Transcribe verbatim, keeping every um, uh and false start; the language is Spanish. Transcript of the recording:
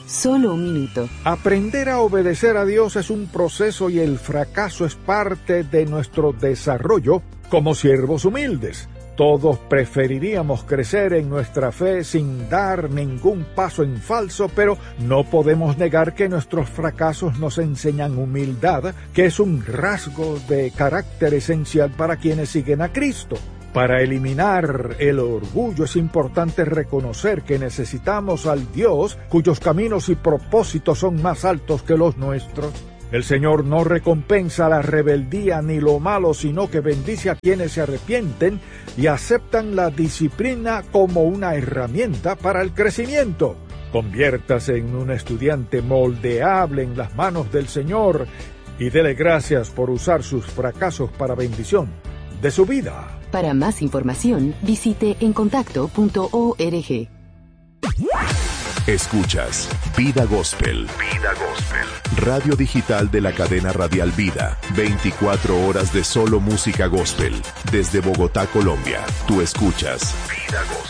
Solo un minuto. Aprender a obedecer a Dios es un proceso y el fracaso es parte de nuestro desarrollo como siervos humildes. Todos preferiríamos crecer en nuestra fe sin dar ningún paso en falso, pero no podemos negar que nuestros fracasos nos enseñan humildad, que es un rasgo de carácter esencial para quienes siguen a Cristo. Para eliminar el orgullo es importante reconocer que necesitamos al Dios cuyos caminos y propósitos son más altos que los nuestros. El Señor no recompensa la rebeldía ni lo malo, sino que bendice a quienes se arrepienten y aceptan la disciplina como una herramienta para el crecimiento. Conviértase en un estudiante moldeable en las manos del Señor y dele gracias por usar sus fracasos para bendición de su vida. Para más información, visite encontacto punto org. Escuchas Vida Gospel. Vida Gospel. Radio digital de la cadena radial Vida. veinticuatro horas de solo música gospel. Desde Bogotá, Colombia. Tú escuchas Vida Gospel.